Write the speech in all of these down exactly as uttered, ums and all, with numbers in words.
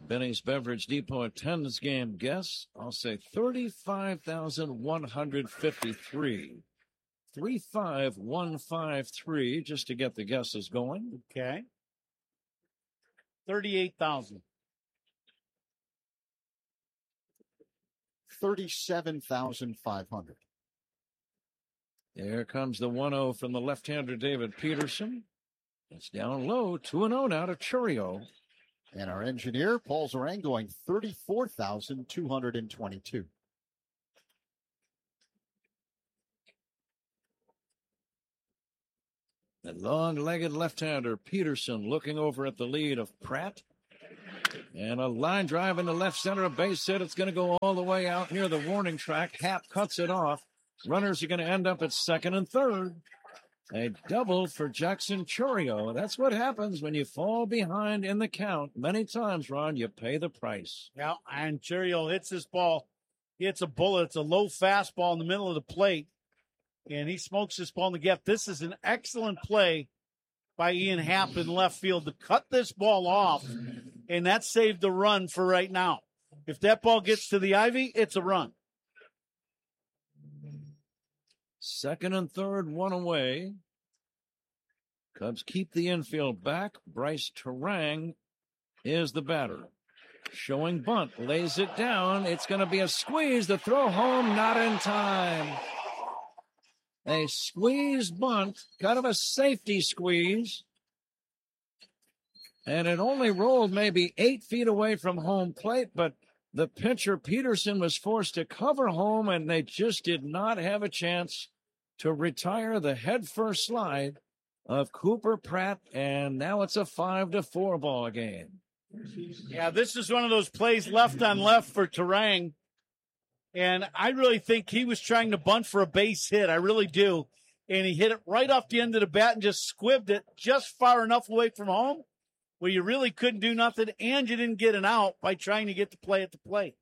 Benny's Beverage Depot attendance game guess. I'll say thirty-five thousand one hundred fifty-three. three five one five three, just to get the guesses going. Okay. thirty-eight thousand. thirty-seven thousand five hundred. There comes the one oh from the left-hander David Peterson. It's down low, two and oh now to Chourio. And our engineer, Paul Zarang, going thirty-four thousand two hundred twenty-two. The long-legged left-hander Peterson looking over at the lead of Pratt. And a line drive in the left center, a base hit. It's going to go all the way out near the warning track. Happ cuts it off. Runners are going to end up at second and third. A double for Jackson Chourio. That's what happens when you fall behind in the count. Many times, Ron, you pay the price. Yeah, and Chourio hits this ball. He hits a bullet. It's a low fastball in the middle of the plate. And he smokes this ball in the gap. This is an excellent play by Ian Happ in left field to cut this ball off. And that saved the run for right now. If that ball gets to the Ivy, it's a run. Second and third, one away. Cubs keep the infield back. Bryce Turang is the batter. Showing bunt, lays it down. It's going to be a squeeze. The throw home, not in time. A squeeze bunt, kind of a safety squeeze. And it only rolled maybe eight feet away from home plate, but the pitcher, Peterson, was forced to cover home, and they just did not have a chance to retire the headfirst slide of Cooper Pratt, and now it's a five to four ball game. Yeah, this is one of those plays left on left for Turang. And I really think he was trying to bunt for a base hit. I really do. And he hit it right off the end of the bat and just squibbed it just far enough away from home where you really couldn't do nothing, and you didn't get an out by trying to get the play at the plate.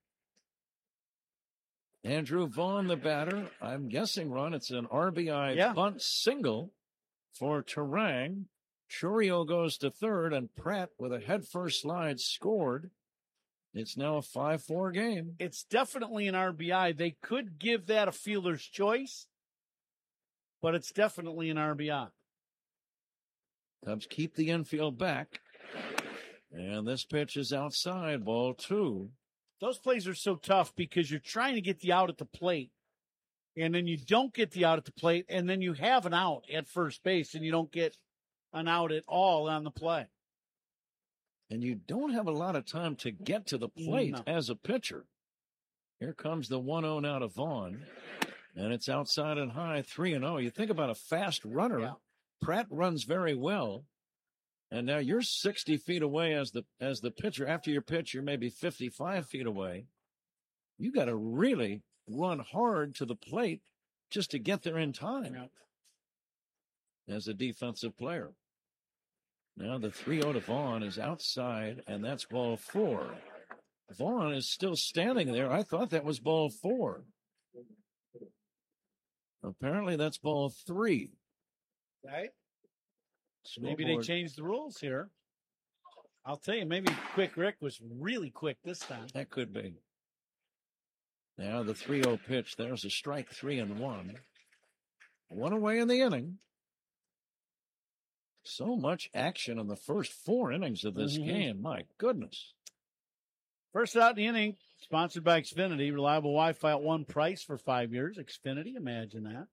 Andrew Vaughn, the batter. I'm guessing, Ron, it's an R B I yeah. bunt single for Turang. Chourio goes to third, and Pratt, with a headfirst slide, scored. It's now a five four game. It's definitely an R B I. They could give that a fielder's choice, but it's definitely an R B I. Cubs keep the infield back. And this pitch is outside, ball two. Those plays are so tough because you're trying to get the out at the plate, and then you don't get the out at the plate, and then you have an out at first base, and you don't get an out at all on the play. And you don't have a lot of time to get to the plate no. as a pitcher. Here comes the one oh now to Vaughn, and it's outside and high, three and oh. You think about a fast runner. Yeah. Pratt runs very well. And now you're sixty feet away as the as the pitcher. After your pitch, you're maybe fifty-five feet away. You got to really run hard to the plate just to get there in time yeah. as a defensive player. Now the three oh to Vaughn is outside, and that's ball four. Vaughn is still standing there. I thought that was ball four. Apparently that's ball three. Right? Maybe they changed the rules here. I'll tell you, maybe Quick Rick was really quick this time. That could be. Now the three oh pitch. There's a strike, three and one. One away in the inning. So much action in the first four innings of this mm-hmm. game. My goodness. First out in the inning, sponsored by Xfinity. Reliable Wi-Fi at one price for five years. Xfinity, imagine that.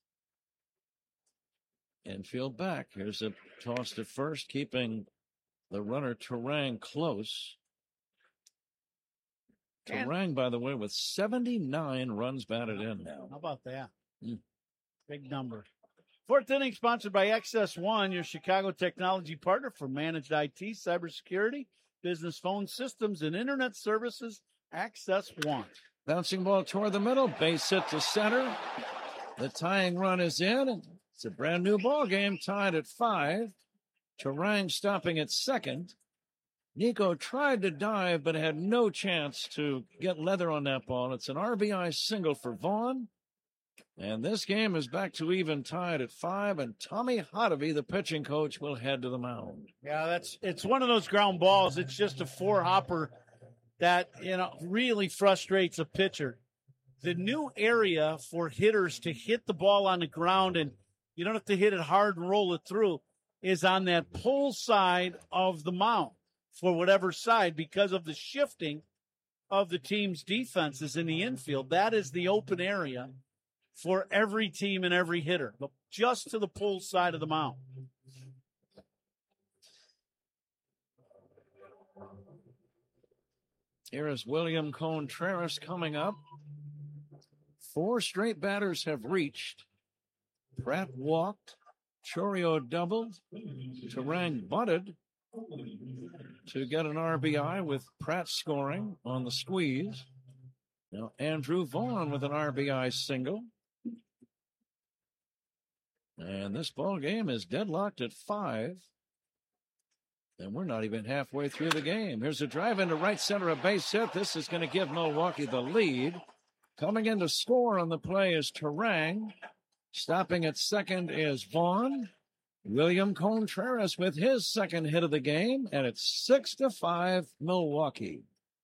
Infield back. Here's a toss to first, keeping the runner Turang close. Turang, by the way, with seventy-nine runs batted in now. How about that? Mm. Big number. Fourth inning, sponsored by X S one, your Chicago technology partner for managed I T, cybersecurity, business phone systems, and internet services. X S one. Bouncing ball toward the middle, base hit to center. The tying run is in, and it's a brand new ball game, tied at five. Turang stopping at second. Nico tried to dive, but had no chance to get leather on that ball. It's an R B I single for Vaughn. And this game is back to even, tied at five. And Tommy Hotovy, the pitching coach, will head to the mound. Yeah, that's it's one of those ground balls. It's just a four-hopper that, you know, really frustrates a pitcher. The new area for hitters to hit the ball on the ground, and you don't have to hit it hard and roll it through, is on that pull side of the mound for whatever side, because of the shifting of the team's defenses in the infield. That is the open area for every team and every hitter, but just to the pull side of the mound. Here is William Contreras coming up. Four straight batters have reached. Pratt walked. Chourio doubled. Turang bunted to get an R B I with Pratt scoring on the squeeze. Now Andrew Vaughn with an R B I single. And this ball game is deadlocked at five. And we're not even halfway through the game. Here's a drive into right center, a base hit. This is going to give Milwaukee the lead. Coming in to score on the play is Turang. Stopping at second is Vaughn. William Contreras with his second hit of the game, and it's six to five Milwaukee.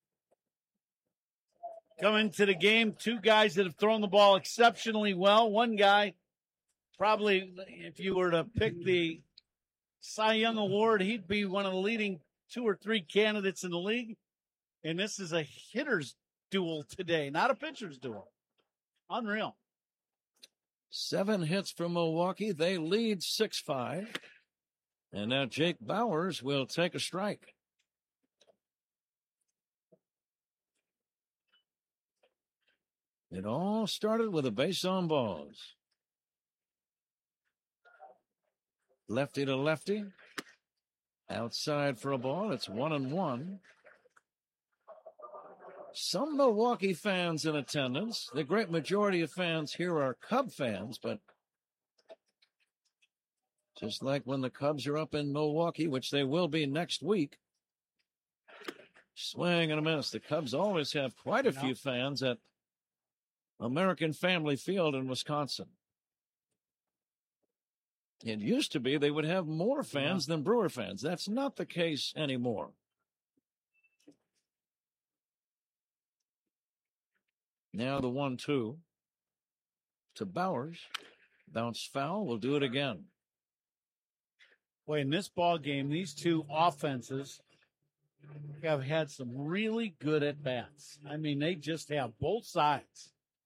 Coming to the game, two guys that have thrown the ball exceptionally well. One guy, probably, if you were to pick the Cy Young Award, he'd be one of the leading two or three candidates in the league. And this is a hitter's duel today, not a pitcher's duel. Unreal. Seven hits for Milwaukee. They lead six five. And now Jake Bauers will take a strike. It all started with a base on balls. Lefty to lefty. Outside for a ball. It's one and one. Some Milwaukee fans in attendance. The great majority of fans here are Cub fans, but just like when the Cubs are up in Milwaukee, which they will be next week, swing and a miss. The Cubs always have quite a few fans at American Family Field in Wisconsin. It used to be they would have more fans than Brewer fans. That's not the case anymore. Now the one two to Bauers. Bounce foul. We'll do it again. Boy, in this ball game, these two offenses have had some really good at-bats. I mean, they just have both sides.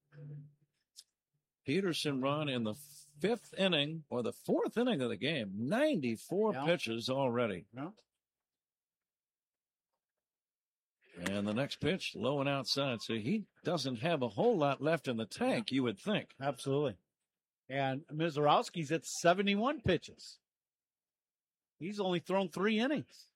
Peterson run in the fifth inning or the fourth inning of the game. ninety-four yeah. pitches already. Yeah. And the next pitch, low and outside. So he doesn't have a whole lot left in the tank, you would think. Absolutely. And Mizorowski's at seventy-one pitches. He's only thrown three innings.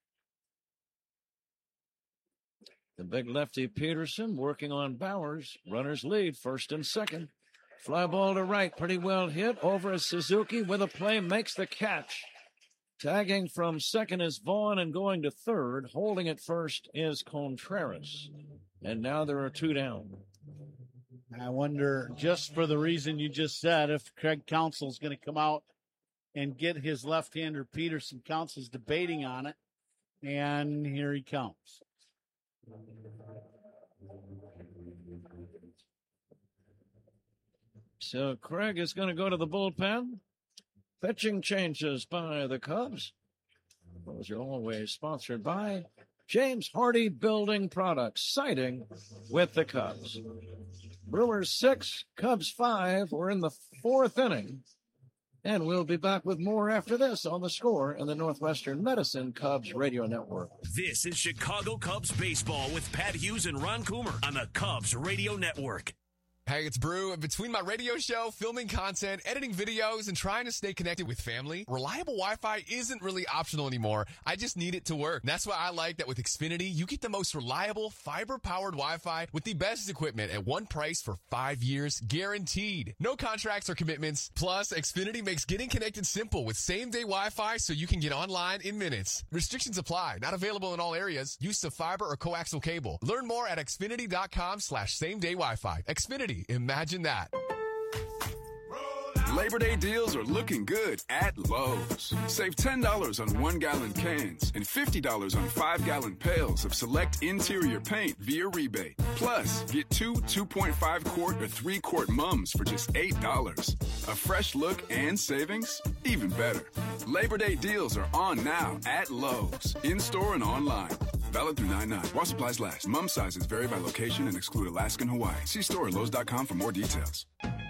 The big lefty Peterson working on Bauers. Runners lead first and second. Fly ball to right. Pretty well hit. Over as Suzuki with a play. Makes the catch. Tagging from second is Vaughn, and going to third. Holding at first is Contreras. And now there are two down. I wonder, just for the reason you just said, if Craig Counsell's going to come out and get his left-hander Peterson. Counsell's debating on it. And here he comes. So Craig is going to go to the bullpen. Pitching changes by the Cubs. Those are always sponsored by James Hardy Building Products, siding with the Cubs. Brewers six, Cubs five. We're in the fourth inning. And we'll be back with more after this on The Score and the Northwestern Medicine Cubs Radio Network. This is Chicago Cubs baseball with Pat Hughes and Ron Coomer on the Cubs Radio Network. Hey, it's Brew. Between my radio show, filming content, editing videos, and trying to stay connected with family, reliable Wi-Fi isn't really optional anymore. I just need it to work. And that's why I like that with Xfinity, you get the most reliable, fiber-powered Wi-Fi with the best equipment at one price for five years, guaranteed. No contracts or commitments. Plus, Xfinity makes getting connected simple with same-day Wi-Fi so you can get online in minutes. Restrictions apply. Not available in all areas. Use of fiber or coaxial cable. Learn more at Xfinity.com slash same-day Wi-Fi. Xfinity. Imagine that. Roll Labor Day deals are looking good at Lowe's. Save ten dollars on one-gallon cans and fifty dollars on five-gallon pails of select interior paint via rebate. Plus, get two two point five quart or three quart mums for just eight dollars. A fresh look and savings? Even better. Labor Day deals are on now at Lowe's, in-store and online. Valid through nine nine. While supplies last. Mum sizes vary by location and exclude Alaska and Hawaii. See store at Lowe's dot com for more details.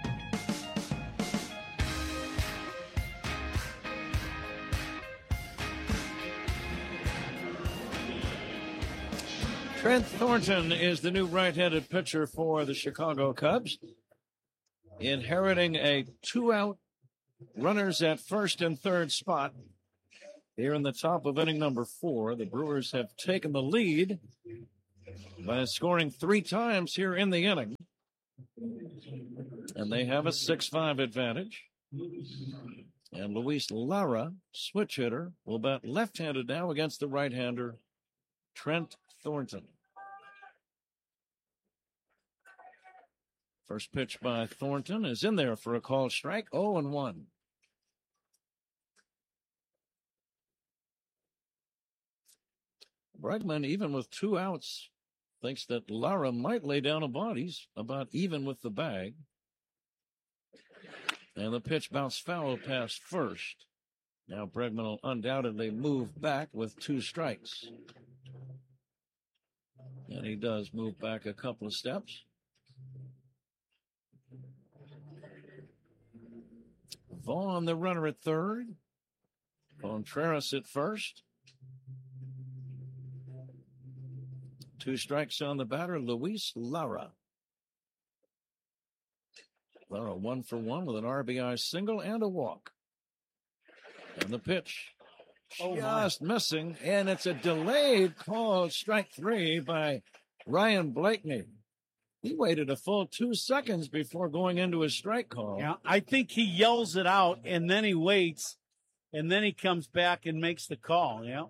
Trent Thornton is the new right-handed pitcher for the Chicago Cubs, inheriting a two-out runners at first and third spot. Here in the top of inning number four, the Brewers have taken the lead by scoring three times here in the inning. And they have a six five advantage. And Luis Lara, switch hitter, will bat left-handed now against the right-hander, Trent Thornton. First pitch by Thornton is in there for a called strike, oh and one. Bregman, even with two outs, thinks that Lara might lay down a bunt. He's about even with the bag. And the pitch bounced foul past first. Now Bregman will undoubtedly move back with two strikes. And he does move back a couple of steps. Vaughn, the runner at third. Contreras at first. Two strikes on the batter, Luis Lara. Lara one for one with an R B I single and a walk. And the pitch oh just my. missing, and it's a delayed call, strike three by Ryan Blakeney. He waited a full two seconds before going into his strike call. Yeah, I think he yells it out, and then he waits, and then he comes back and makes the call, yeah.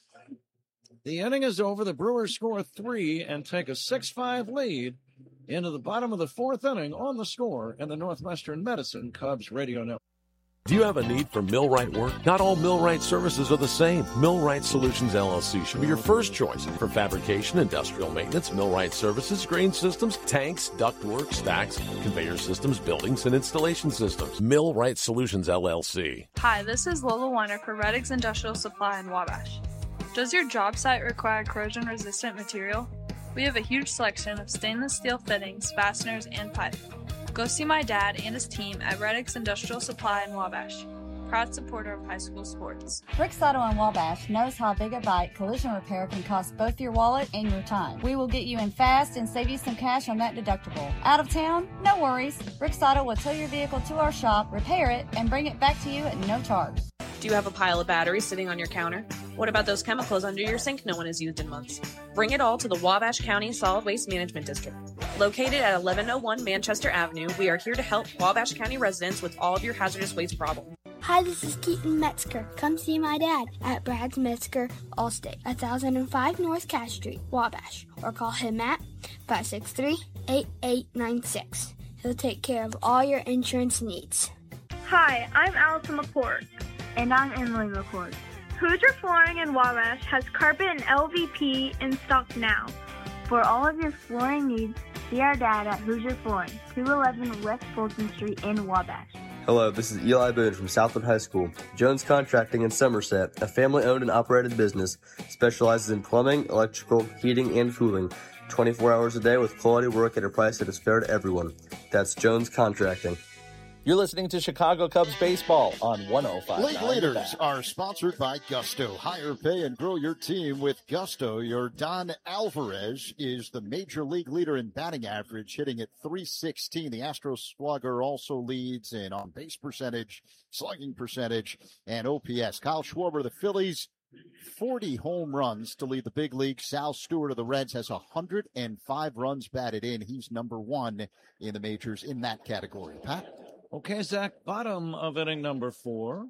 The inning is over. The Brewers score three and take a six five lead into the bottom of the fourth inning on The Score and the Northwestern Medicine Cubs radio network. Do you have a need for millwright work? Not all millwright services are the same. Millwright Solutions, L L C should be your first choice for fabrication, industrial maintenance, millwright services, grain systems, tanks, ductwork, stacks, conveyor systems, buildings, and installation systems. Millwright Solutions, L L C. Hi, this is Lola Weiner for Reddix Industrial Supply in Wabash. Does your job site require corrosion-resistant material? We have a huge selection of stainless steel fittings, fasteners, and pipe. Go see my dad and his team at Reddix Industrial Supply in Wabash. Proud supporter of high school sports. Rick's Auto in Wabash knows how big a bite collision repair can cost both your wallet and your time. We will get you in fast and save you some cash on that deductible. Out of town? No worries. Rick's Auto will tow your vehicle to our shop, repair it, and bring it back to you at no charge. Do you have a pile of batteries sitting on your counter? What about those chemicals under your sink no one has used in months? Bring it all to the Wabash County Solid Waste Management District. Located at eleven oh one Manchester Avenue, we are here to help Wabash County residents with all of your hazardous waste problems. Hi, this is Keaton Metzger. Come see my dad at Brad's Metzger Allstate, one thousand five North Cash Street, Wabash, or call him at five six three, eight eight nine six. He'll take care of all your insurance needs. Hi, I'm Allison McCord. And I'm Emily McCord. Hoosier Flooring in Wabash has carpet and L V P in stock now. For all of your flooring needs, see our dad at Hoosier Flooring, two eleven West Fulton Street in Wabash. Hello, this is Eli Boone from Southwood High School. Jones Contracting in Somerset, a family-owned and operated business, specializes in plumbing, electrical, heating, and cooling, twenty-four hours a day with quality work at a price that is fair to everyone. That's Jones Contracting. You're listening to Chicago Cubs baseball on one oh five. League Leaders are sponsored by Gusto. Hire pay and grow your team with Gusto. Your Don Alvarez is the major league leader in batting average, hitting at three sixteen. The Astros slugger also leads in on-base percentage, slugging percentage, and O P S. Kyle Schwarber, the Phillies, forty home runs to lead the big league. Sal Stewart of the Reds has one hundred five runs batted in. He's number one in the majors in that category. Pat? Okay, Zach, bottom of inning number four.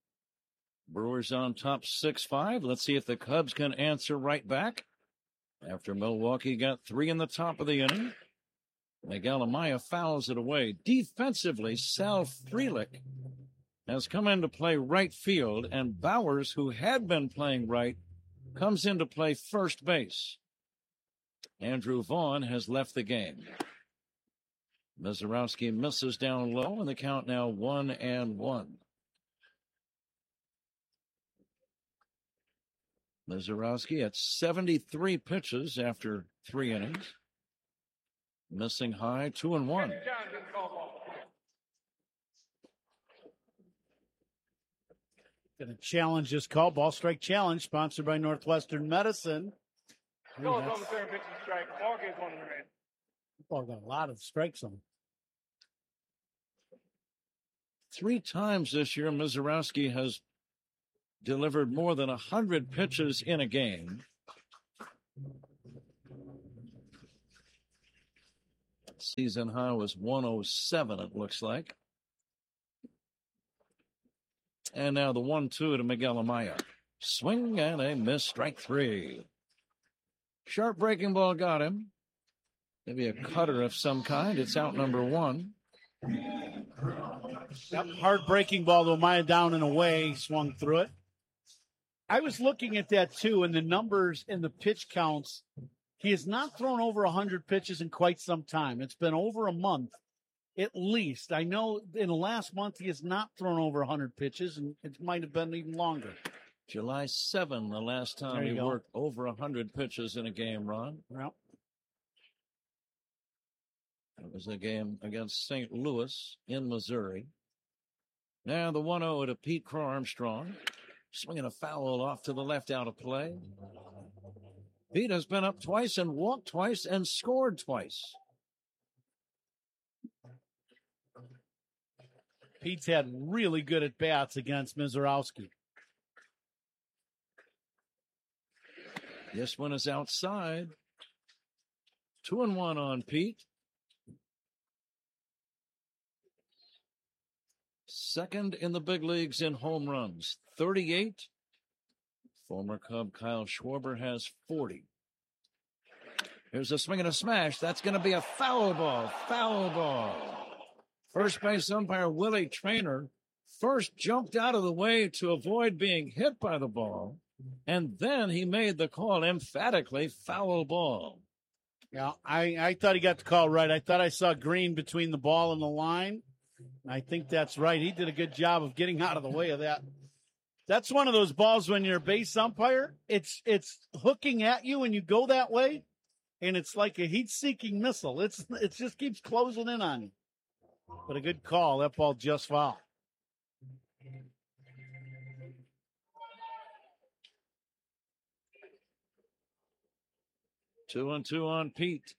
Brewers on top six five. Let's see if the Cubs can answer right back after Milwaukee got three in the top of the inning. Miguel Amaya fouls it away. Defensively, Sal Frelick has come into play right field, and Bowers, who had been playing right, comes into play first base. Andrew Vaughn has left the game. Mizorowski misses down low, and the count now one and one. Mizorowski at seventy-three pitches after three innings. Missing high, two and one. Going to challenge this call. Ball strike challenge, sponsored by Northwestern Medicine. Ooh, ball got a lot of strikes on him. Three times this year, Mizorowski has delivered more than one hundred pitches in a game. Season high was one oh seven, it looks like. And now the one two to Miguel Amaya. Swing and a miss, strike three. Sharp breaking ball got him. Maybe a cutter of some kind. It's out number one. That hard breaking ball to Amaya down and away, swung through it. I was looking at that too, and the numbers and the pitch counts. He has not thrown over one hundred pitches in quite some time. It's been over a month, at least. I know in the last month he has not thrown over one hundred pitches, and it might have been even longer. July seventh, the last time he go. worked over one hundred pitches in a game, Ron. Yep. It was a game against Saint Louis in Missouri. Now the one oh to Pete Crow Armstrong. Swinging a foul off to the left, out of play. Pete has been up twice and walked twice and scored twice. Pete's had really good at-bats against Mizorowski. This one is outside. Two and one on Pete. Second in the big leagues in home runs, thirty-eight. Former Cub Kyle Schwarber has forty. Here's a swing and a smash. That's going to be a foul ball. Foul ball. First base umpire Willie Traynor first jumped out of the way to avoid being hit by the ball, and then he made the call emphatically foul ball. Yeah, I, I thought he got the call right. I thought I saw green between the ball and the line. I think that's right. He did a good job of getting out of the way of that. That's one of those balls when you're a base umpire, it's it's hooking at you and you go that way, and it's like a heat-seeking missile. It's it just keeps closing in on you. But a good call. That ball just foul. Two and two on Pete.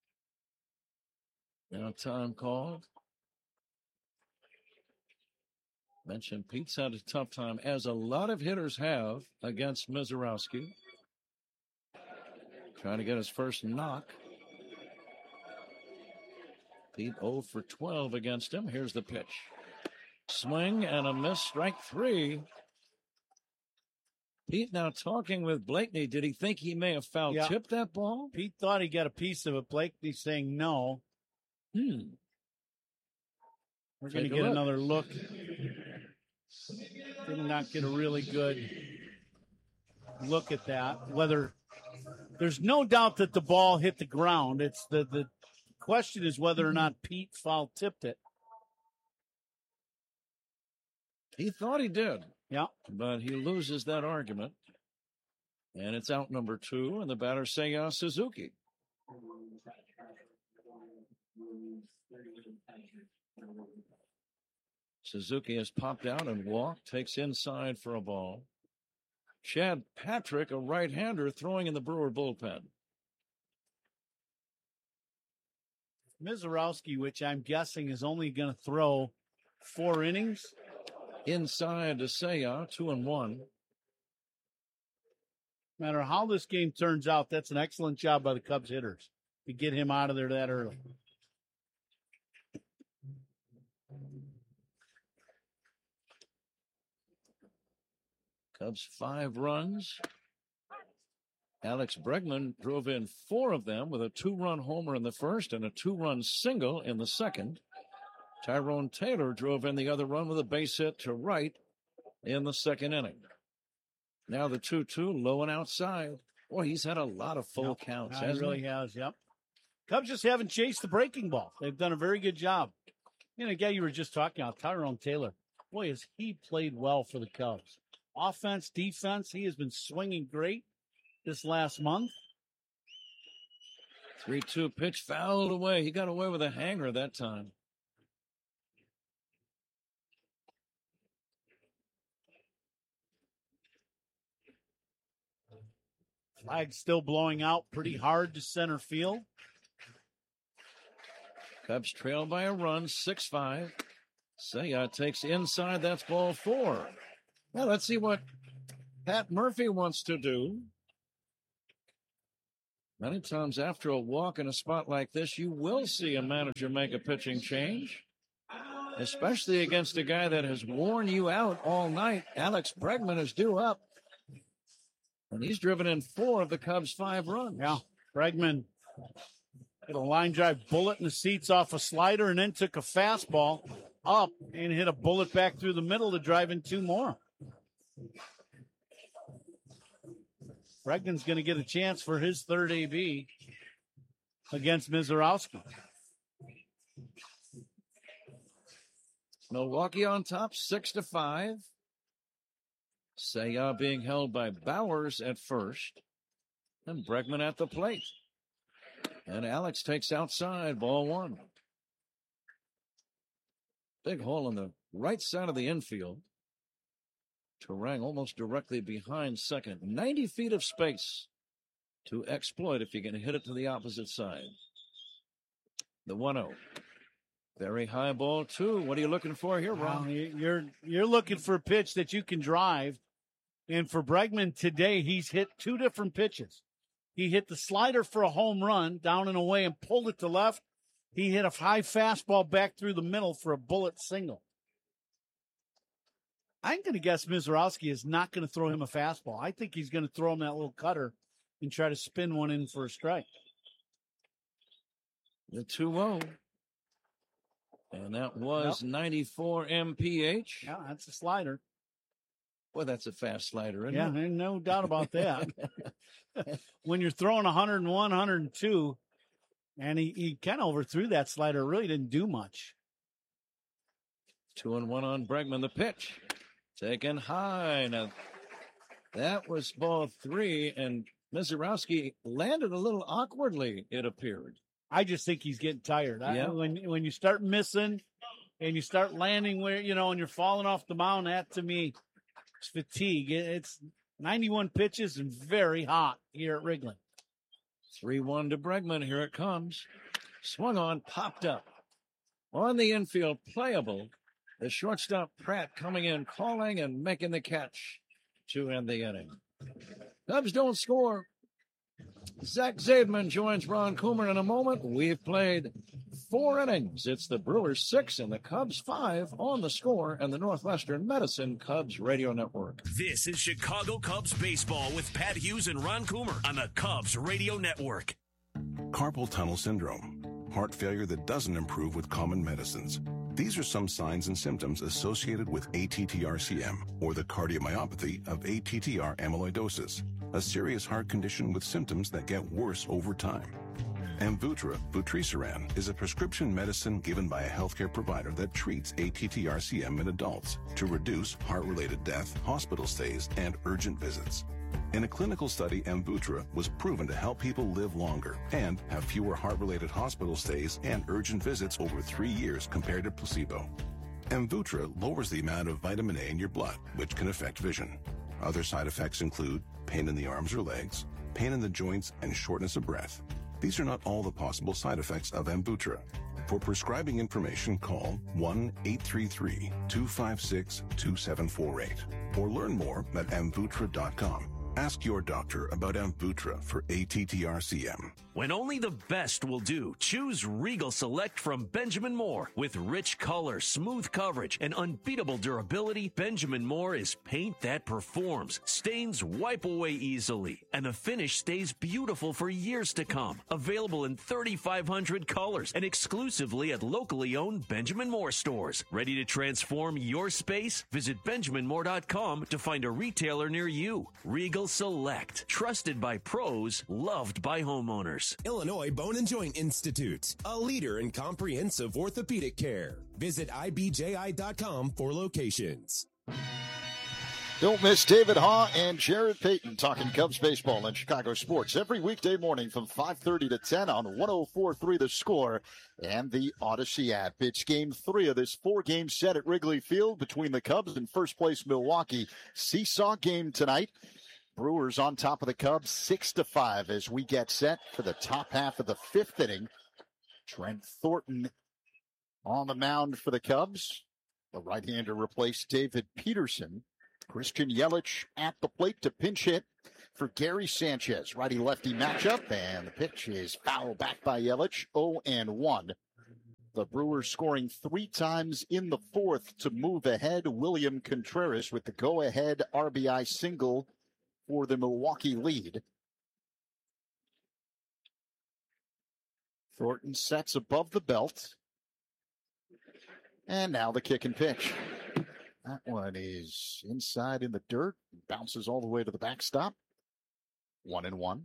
Now time called. Mentioned Pete's had a tough time, as a lot of hitters have, against Mizorowski. Trying to get his first knock. Pete oh for twelve against him. Here's the pitch. Swing and a miss, strike three. Pete now talking with Blakeney. Did he think he may have foul yeah. tipped that ball? Pete thought he got a piece of it. Blakeney saying no. Hmm. We're going to get look. another look. Did not get a really good look at that. Whether there's no doubt that the ball hit the ground. It's the, the question is whether or not Pete foul tipped it. He thought he did. Yeah. But he loses that argument. And it's out number two, and the batter Seiya Suzuki. Suzuki has popped out and walked, takes inside for a ball. Chad Patrick, a right-hander, throwing in the Brewer bullpen. Mizorowski, which I'm guessing is only going to throw four innings. Inside to Seiya, two and one. No matter how this game turns out, that's an excellent job by the Cubs hitters to get him out of there that early. Cubs five runs. Alex Bregman drove in four of them with a two-run homer in the first and a two-run single in the second. Tyrone Taylor drove in the other run with a base hit to right in the second inning. Now the two two, low and outside. Boy, he's had a lot of full yep. counts, He hasn't really he? has, yep. Cubs just haven't chased the breaking ball. They've done a very good job. You know, the guy you were just talking about, Tyrone Taylor. Boy, has he played well for the Cubs. Offense, defense, he has been swinging great this last month. three two pitch fouled away. He got away with a hanger that time. Flag still blowing out pretty hard to center field. Cubs trail by a run, six five. Seiya takes inside. That's ball four. Now let's see what Pat Murphy wants to do. Many times after a walk in a spot like this, you will see a manager make a pitching change, especially against a guy that has worn you out all night. Alex Bregman is due up, and he's driven in four of the Cubs' five runs. Yeah, Bregman hit a line drive bullet in the seats off a slider and then took a fastball up and hit a bullet back through the middle to drive in two more. Bregman's going to get a chance for his third A B against Mizorowski. Milwaukee on top, six to five. Seiya being held by Bowers at first, and Bregman at the plate. And Alex takes outside, ball one. Big hole in the right side of the infield. Turang almost directly behind second. ninety feet of space to exploit if you're going to hit it to the opposite side. The one oh. Very high ball, two. What are you looking for here, Ron? Well, you're, you're looking for a pitch that you can drive. And for Bregman today, he's hit two different pitches. He hit the slider for a home run down and away and pulled it to left. He hit a high fastball back through the middle for a bullet single. I'm going to guess Mizorowski is not going to throw him a fastball. I think he's going to throw him that little cutter and try to spin one in for a strike. The two oh. And that was yep. ninety-four M P H. Yeah, that's a slider. Well, that's a fast slider, isn't yeah, it? Yeah, no doubt about that. When you're throwing one oh one, one oh two, and he, he kind of overthrew that slider, really didn't do much. Two and one on Bregman. The pitch taken high. Now, that was ball three, and Mizorowski landed a little awkwardly, it appeared. I just think he's getting tired. Yeah. I, when, when you start missing and you start landing where, you know, and you're falling off the mound, that to me is fatigue. It's ninety-one pitches and very hot here at Wrigley. three one to Bregman. Here it comes. Swung on, popped up. On the infield, playable. The shortstop Pratt coming in, calling and making the catch to end the inning. Cubs don't score. Zach Zaidman joins Ron Coomer in a moment. We've played four innings. It's the Brewers six and the Cubs five on the Score and the Northwestern Medicine Cubs Radio Network. This is Chicago Cubs baseball with Pat Hughes and Ron Coomer on the Cubs Radio Network. Carpal tunnel syndrome, heart failure that doesn't improve with common medicines. These are some signs and symptoms associated with A T T R C M, or the cardiomyopathy of A T T R amyloidosis, a serious heart condition with symptoms that get worse over time. Amvuttra, vutrisiran, is a prescription medicine given by a healthcare provider that treats A T T R C M in adults to reduce heart-related death, hospital stays, and urgent visits. In a clinical study, Amvuttra was proven to help people live longer and have fewer heart-related hospital stays and urgent visits over three years compared to placebo. Amvuttra lowers the amount of vitamin A in your blood, which can affect vision. Other side effects include pain in the arms or legs, pain in the joints, and shortness of breath. These are not all the possible side effects of Amvuttra. For prescribing information, call one eight three three, two five six, two seven four eight or learn more at amvuttra dot com. Ask your doctor about Amvuttra for A T T R C M. When only the best will do, choose Regal Select from Benjamin Moore. With rich color, smooth coverage, and unbeatable durability, Benjamin Moore is paint that performs. Stains wipe away easily, and the finish stays beautiful for years to come. Available in thirty-five hundred colors and exclusively at locally owned Benjamin Moore stores. Ready to transform your space? Visit benjamin moore dot com to find a retailer near you. Regal Select, trusted by pros, loved by homeowners. Illinois Bone and Joint Institute, a leader in comprehensive orthopedic care. Visit I B J I dot com for locations. Don't miss David Haugh and Jared Payton talking Cubs baseball and Chicago sports every weekday morning from five thirty to ten on one oh four point three The Score and the Odyssey app. It's game three of this four-game set at Wrigley Field between the Cubs and first place Milwaukee. Seesaw game tonight. Brewers on top of the Cubs, six to five as we get set for the top half of the fifth inning. Trent Thornton on the mound for the Cubs. The right-hander replaced David Peterson. Christian Yelich at the plate to pinch hit for Gary Sanchez. Righty-lefty matchup, and the pitch is fouled back by Yelich, oh and one. The Brewers scoring three times in the fourth to move ahead. William Contreras with the go-ahead R B I single for the Milwaukee lead. Thornton sets above the belt. And now the kick and pitch. That one is inside in the dirt. Bounces all the way to the backstop. One and one.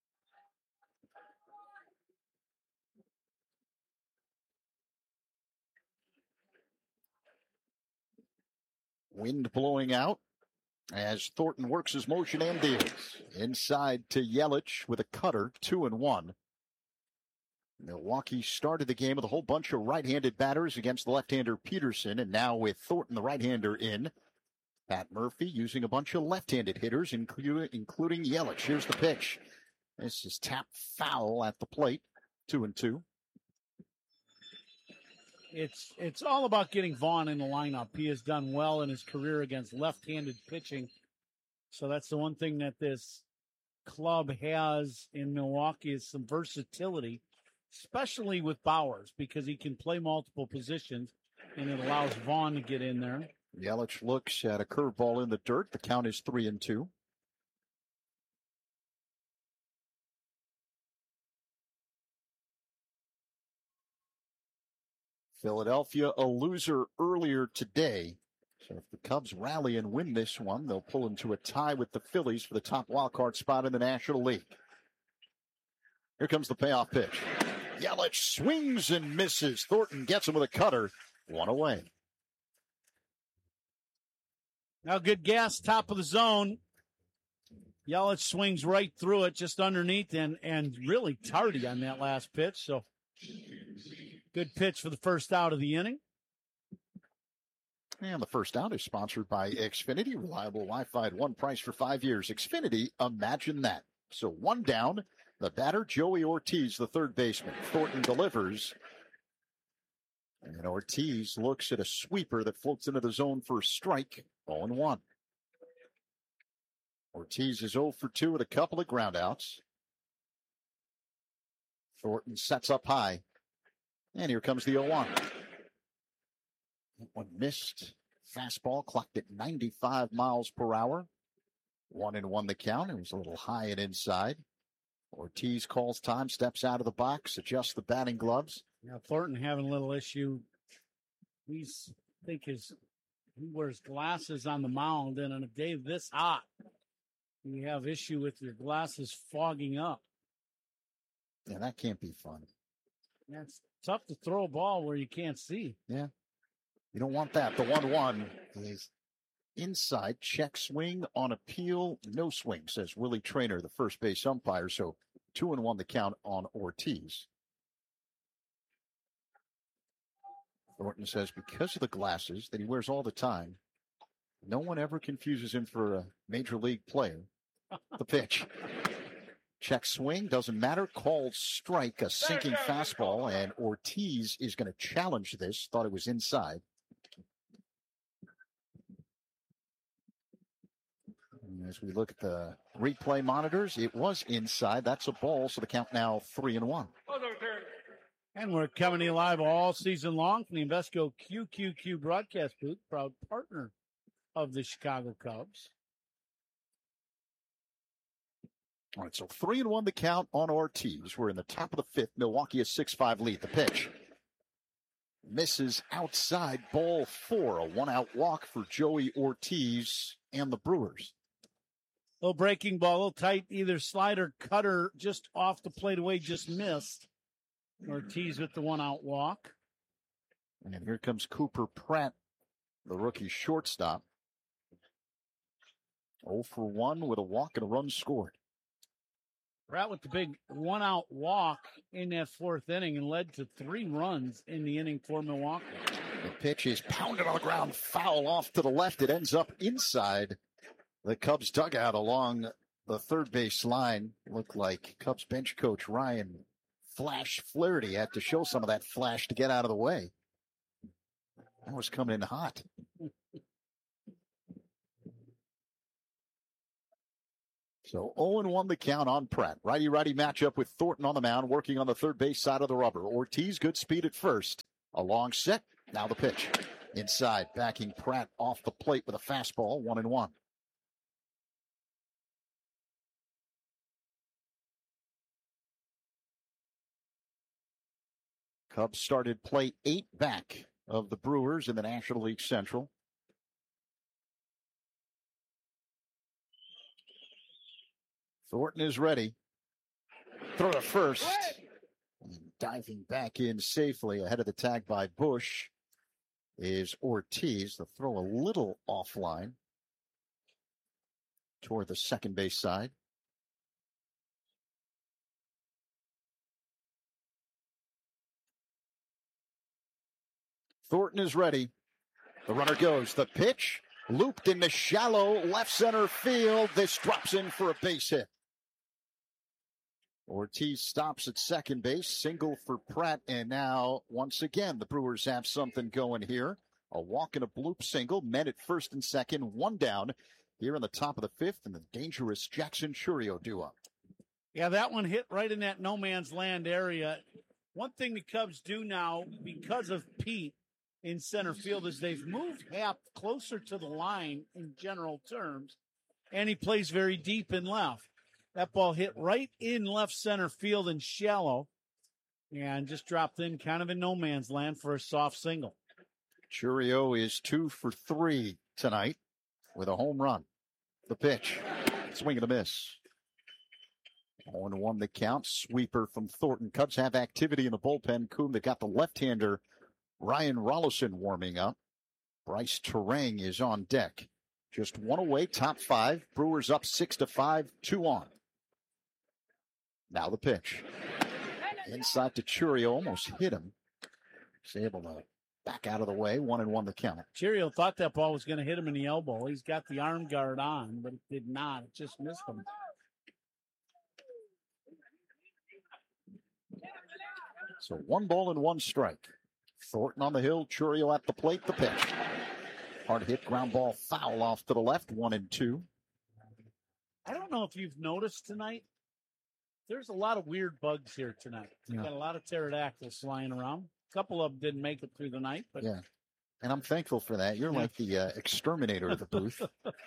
Wind blowing out as Thornton works his motion and deals. Inside to Yelich with a cutter, two and one. Milwaukee started the game with a whole bunch of right-handed batters against the left-hander Peterson, and now with Thornton, the right-hander, in. Pat Murphy using a bunch of left-handed hitters, including, including Yelich. Here's the pitch. This is tapped foul at the plate, two and two. It's it's all about getting Vaughn in the lineup. He has done well in his career against left-handed pitching. So that's the one thing that this club has in Milwaukee is some versatility, especially with Bowers, because he can play multiple positions, and it allows Vaughn to get in there. Yelich looks at a curveball in the dirt. The count is three and two. Philadelphia, a loser earlier today. So if the Cubs rally and win this one, they'll pull into a tie with the Phillies for the top wildcard spot in the National League. Here comes the payoff pitch. Yelich swings and misses. Thornton gets him with a cutter. One away. Now good gas, top of the zone. Yelich swings right through it, just underneath, and, and really tardy on that last pitch. So good pitch for the first out of the inning. And the first out is sponsored by Xfinity. Reliable Wi-Fi at one price for five years. Xfinity, imagine that. So one down. The batter, Joey Ortiz, the third baseman. Thornton delivers. And Ortiz looks at a sweeper that floats into the zone for a strike. oh and one. Ortiz is oh for two with a couple of groundouts. Thornton sets up high. And here comes the oh one. One missed. Fastball clocked at ninety-five miles per hour. One and one the count. It was a little high and inside. Ortiz calls time, steps out of the box, adjusts the batting gloves. Now Thornton having a little issue. He's I think his he wears glasses on the mound, and on a day this hot, you have issue with your glasses fogging up. Yeah, that can't be fun. That's tough to throw a ball where you can't see. Yeah. You don't want that. The one one is inside. Check swing on appeal. No swing, says Willie Traynor, the first base umpire. So two and one the count on Ortiz. Thornton says because of the glasses that he wears all the time, no one ever confuses him for a major league player. The pitch. Check swing, doesn't matter. Called strike, a sinking fastball, and Ortiz is going to challenge this. Thought it was inside. And as we look at the replay monitors, it was inside. That's a ball, so the count now three and one. And we're coming to you live all season long from the Invesco Q Q Q broadcast booth, proud partner of the Chicago Cubs. All right, so three and one the count on Ortiz. We're in the top of the fifth. Milwaukee a six five lead. The pitch misses outside, ball four. A one-out walk for Joey Ortiz and the Brewers. Little breaking ball, a little tight, either slider, cutter, just off the plate away, just missed. Ortiz with the one-out walk. And here comes Cooper Pratt, the rookie shortstop. oh for one with a walk and a run scored. Pratt with the big one-out walk in that fourth inning and led to three runs in the inning for Milwaukee. The pitch is pounded on the ground, foul off to the left. It ends up inside the Cubs dugout along the third base line. Looked like Cubs bench coach Ryan Flash Flaherty had to show some of that flash to get out of the way. That was coming in hot. So oh and one the count on Pratt. Righty-righty matchup with Thornton on the mound, working on the third base side of the rubber. Ortiz, good speed at first. A long set. Now the pitch. Inside, backing Pratt off the plate with a fastball, one and one. Cubs started play eight back of the Brewers in the National League Central. Thornton is ready. Throw to first. And diving back in safely ahead of the tag by Bush is Ortiz. The throw a little offline toward the second base side. Thornton is ready. The runner goes. The pitch looped into shallow left center field. This drops in for a base hit. Ortiz stops at second base, single for Pratt, and now, once again, the Brewers have something going here. A walk and a bloop single, men at first and second, one down here in the top of the fifth, and the dangerous Jackson Chourio duo. Yeah, that one hit right in that no man's land area. One thing the Cubs do now, because of Pete in center field, is they've moved Happ closer to the line in general terms, and he plays very deep in left. That ball hit right in left center field and shallow and just dropped in kind of in no man's land for a soft single. Chourio is two for three tonight with a home run. The pitch, swing and a miss. oh and one the count, sweeper from Thornton. Cubs have activity in the bullpen. Coom, they got the left-hander Ryan Rollison warming up. Bryce Terang is on deck. Just one away, top five. Brewers up six to five, two on. Now the pitch. Inside to Chourio, almost hit him. He's able to back out of the way, one and one the count. Chourio thought that ball was going to hit him in the elbow. He's got the arm guard on, but it did not. It just missed him. So one ball and one strike. Thornton on the hill, Chourio at the plate, the pitch. Hard hit, ground ball, foul off to the left, one and two. I don't know if you've noticed tonight, there's a lot of weird bugs here tonight. We Yeah. got a lot of pterodactyls flying around. A couple of them didn't make it through the night, but Yeah. And I'm thankful for that. You're like the uh, exterminator of the booth.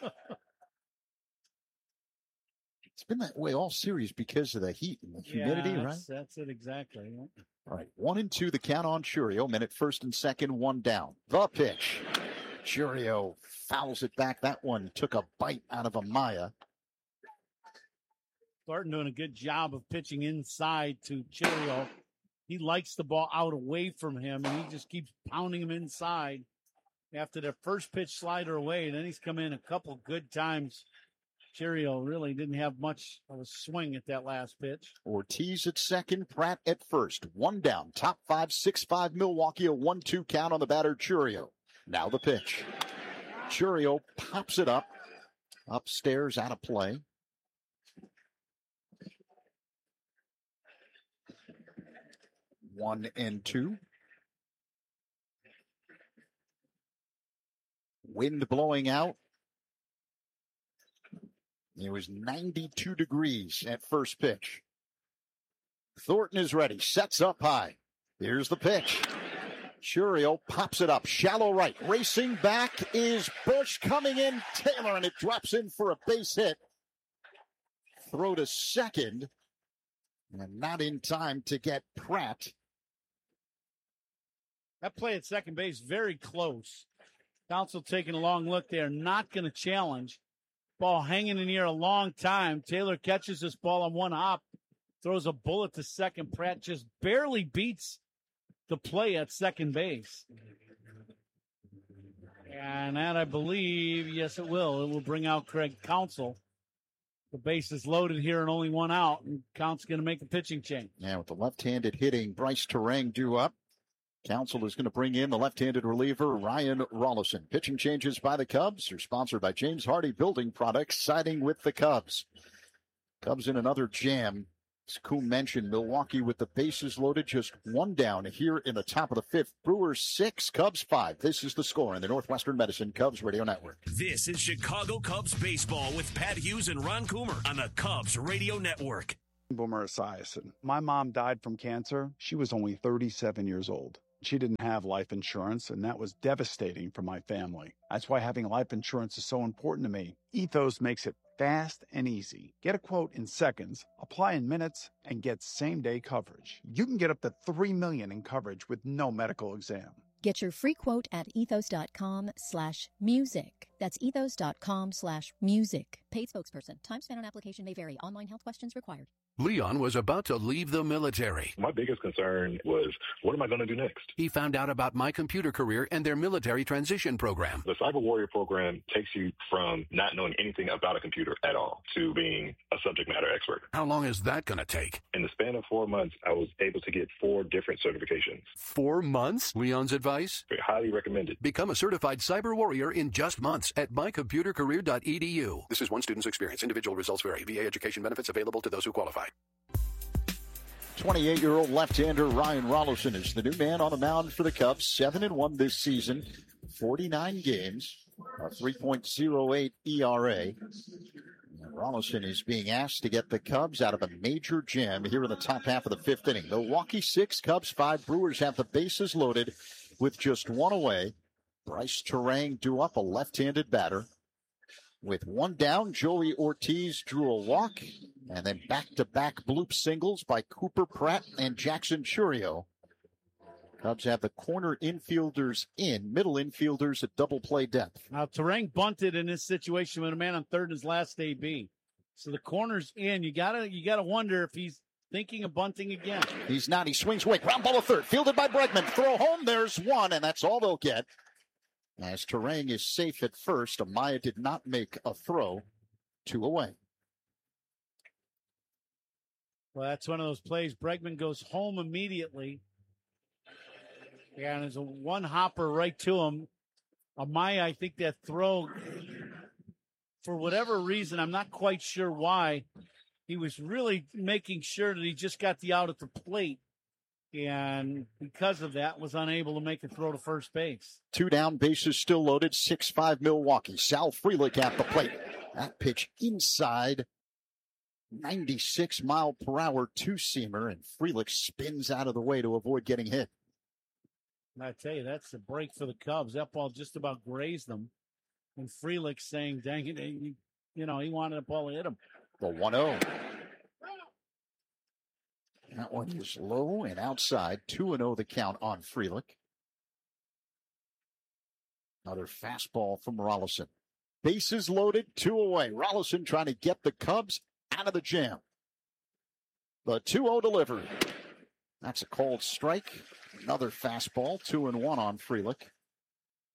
It's been that way all series because of the heat and the humidity, yeah, right? that's, that's it exactly. Yeah. All right, one and two, the count on Chourio. Men at first and second, one down. The pitch. Chourio fouls it back. That one took a bite out of Amaya. Thornton doing a good job of pitching inside to Chourio. He likes the ball out away from him, and he just keeps pounding him inside after the first pitch slider away. And then he's come in a couple good times. Chourio really didn't have much of a swing at that last pitch. Ortiz at second, Pratt at first. One down. Top five, six five Milwaukee. A one two count on the batter, Chourio. Now the pitch. Chourio pops it up. Upstairs, out of play. One and two. Wind blowing out. It was ninety-two degrees at first pitch. Thornton is ready, sets up high. Here's the pitch. Chourio pops it up, shallow right. Racing back is Bush, coming in Taylor, and it drops in for a base hit. Throw to second, and not in time to get Pratt. That play at second base, very close. Council taking a long look there, not going to challenge. Ball hanging in the air a long time. Taylor catches this ball on one hop, throws a bullet to second. Pratt just barely beats the play at second base. And that, I believe, yes, it will. It will bring out Craig Counsell. The base is loaded here and only one out, and Count's going to make a pitching change. Yeah, with the left-handed hitting, Bryce Terang due up. Counsell is going to bring in the left-handed reliever, Ryan Rollison. Pitching changes by the Cubs are sponsored by James Hardy Building Products, siding with the Cubs. Cubs in another jam. As Kuhn mentioned, Milwaukee with the bases loaded, just one down here in the top of the fifth. Brewers six, Cubs five. This is the score in the Northwestern Medicine Cubs Radio Network. This is Chicago Cubs baseball with Pat Hughes and Ron Coomer on the Cubs Radio Network. Boomer Esiason. My mom died from cancer. She was only thirty-seven years old. She didn't have life insurance, and that was devastating for my family. That's why having life insurance is so important to me. Ethos makes it fast and easy. Get a quote in seconds, apply in minutes, and get same-day coverage. You can get up to three million dollars in coverage with no medical exam. Get your free quote at ethos.com slash music. That's ethos.com slash music. Paid spokesperson. Time spent on application may vary. Online health questions required. Leon was about to leave the military. My biggest concern was, what am I going to do next? He found out about My Computer Career and their military transition program. The Cyber Warrior program takes you from not knowing anything about a computer at all to being a subject matter expert. How long is that going to take? In the span of four months, I was able to get four different certifications. Four months? Leon's advice? Highly recommended. Become a certified cyber warrior in just months at my computer career dot e d u. This is one student's experience. Individual results vary. V A education benefits available to those who qualify. twenty-eight-year-old left-hander Ryan Rollison is the new man on the mound for the Cubs. seven and one this season, forty-nine games, a three point oh eight E R A. And Rollison is being asked to get the Cubs out of a major jam here in the top half of the fifth inning. Milwaukee six, Cubs five. Brewers have the bases loaded with just one away. Bryce Terang due up, a left-handed batter. With one down, Joey Ortiz drew a walk, and then back-to-back bloop singles by Cooper Pratt and Jackson Chourio. Cubs have the corner infielders in, middle infielders at double play depth. Now, Terang bunted in this situation with a man on third in his last A B. So the corner's in. You gotta, you gotta wonder if he's thinking of bunting again. He's not. He swings away. Ground ball to third. Fielded by Bregman. Throw home. There's one, and that's all they'll get. As Terang is safe at first, Amaya did not make a throw. Two away. Well, that's one of those plays. Bregman goes home immediately. Yeah, and there's a one hopper right to him. Amaya, I think that throw, for whatever reason, I'm not quite sure why, he was really making sure that he just got the out at the plate. And because of that, was unable to make a throw to first base. Two down, bases still loaded, six five Milwaukee. Sal Frelick at the plate. That pitch inside, ninety-six mile per hour two-seamer, and Frelick spins out of the way to avoid getting hit. And I tell you, that's a break for the Cubs. That ball just about grazed them. And Frelick saying, dang it, he, you know, he wanted the ball to hit him. The one oh. That one is low and outside. two and oh the count on Frelick. Another fastball from Rollison. Bases loaded, two away. Rollison trying to get the Cubs out of the jam. The two oh delivery. That's a cold strike. Another fastball, two and one on Frelick.